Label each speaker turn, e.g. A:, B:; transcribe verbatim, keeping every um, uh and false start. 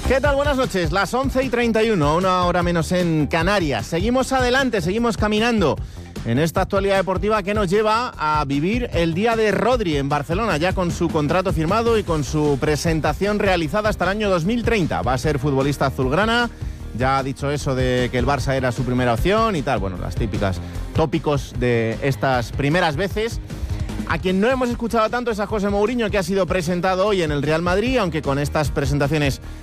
A: ¿Qué tal? Buenas noches. Las once y treinta y uno, una hora menos en Canarias. Seguimos adelante, seguimos caminando en esta actualidad deportiva que nos lleva a vivir el día de Rodri en Barcelona, ya con su contrato firmado y con su presentación realizada hasta el año dos mil treinta. Va a ser futbolista azulgrana. Ya ha dicho eso de que el Barça era su primera opción y tal. Bueno, las típicas tópicos de estas primeras veces. A quien no hemos escuchado tanto es a José Mourinho, que ha sido presentado hoy en el Real Madrid, aunque con estas presentaciones